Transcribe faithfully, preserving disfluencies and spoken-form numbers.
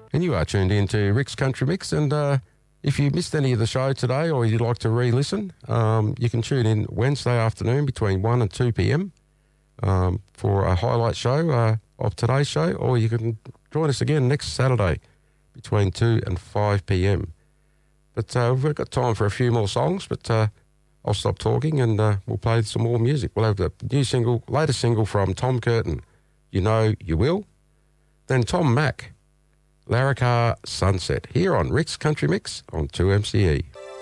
And you are tuned in to Rick's Country Mix. And uh, if you missed any of the show today or you'd like to re-listen, um, you can tune in Wednesday afternoon between one and two p.m. Um, for a highlight show uh, of today's show, or you can join us again next Saturday between two and five p.m. But uh, we've got time for a few more songs, but uh, I'll stop talking and uh, we'll play some more music. We'll have the new single, latest single from Tom Curtin, You Know You Will. Then Tom Mack, Larricar Sunset, here on Rick's Country Mix on two M C E.